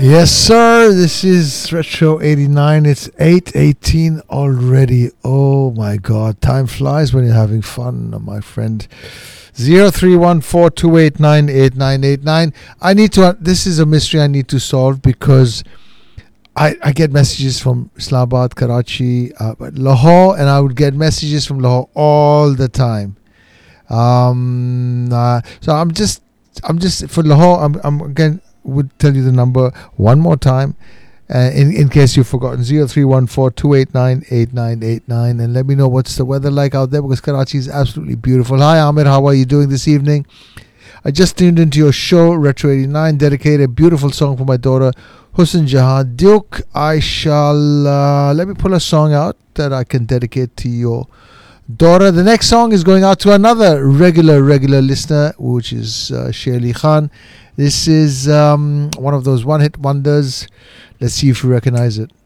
Yes, sir. This is Retro 89. It's 8:18 already. Oh my God. Time flies when you're having fun, my friend. 0314289889. I need to. This is a mystery I need to solve because I get messages from Islamabad, Karachi, Lahore, and I would get messages from Lahore all the time. So I'm just for Lahore. I'm again would tell you the number one more time. In case you've forgotten, 0314289889, and let me know what's the weather like out there, because Karachi is absolutely beautiful. Hi Amir, how are you doing this evening? I just tuned into your show, Retro 89, dedicated a beautiful song for my daughter, Husn Jahan Duke. I shall, let me pull a song out that I can dedicate to your daughter. The next song is going out to another regular listener, which is Sherli Khan. This is one of those one-hit wonders. Let's see if you recognize it.